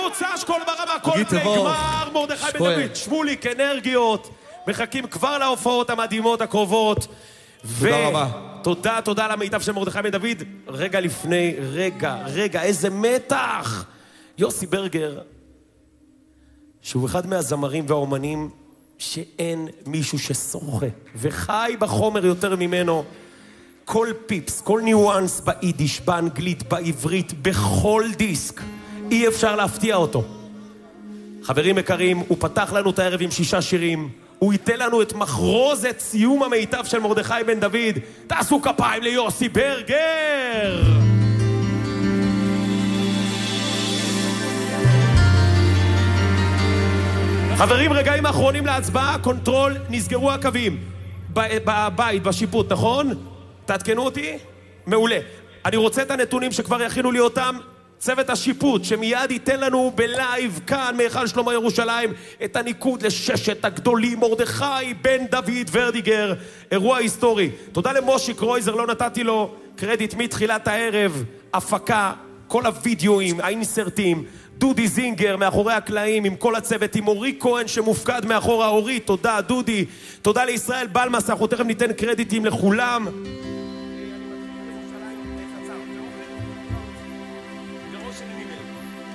מוצ"ש, כל ברמה, כל פליי, גמר מרדכי בן דוד. שמוליק, אנרגיות, מחכים כבר להופעות המדהימות הקרובות. תודה רבה. תודה למיטב של מרדכי בן דוד. רגע לפני, רגע, איזה מתח. יוסי ברגר, שהוא אחד מהזמרים והאומנים שאין מישהו ששוחה וחי בחומר יותר ממנו. כל פיפס, כל ניואנס ביידיש, באנגלית, בעברית, בכל דיסק. אי אפשר להפתיע אותו. חברים יקרים, הוא פתח לנו את הערב עם 6 שירים. הוא ייתן לנו את מחרוזת סיום המיטב של מרדכי בן דוד. תעשו כפיים ליוסי ברגר! חברים, רגעים האחרונים להצבעה, קונטרול, נסגרו הקווים. בבית, בשיפוט, נכון? תעדכנו אותי? מעולה. אני רוצה את הנתונים שכבר יכינו לי אותם. צוות השיפוט שמיד ייתן לנו בלייב כאן מהיכל שלמה ירושלים את הניקוד לששת הגדולים, מרדכי בן דוד ורדיגר, אירוע היסטורי. תודה למושי קרויזר, לא נתתי לו קרדיט מתחילת הערב, הפקה, כל הוידאוים, האינסרטים, דודי זינגר מאחורי הקלעים עם כל הצוות, עם אורי כהן שמופקד מאחורה. אורי, תודה. דודי, תודה לישראל בלמס, אנחנו תכף ניתן קרדיטים לכולם.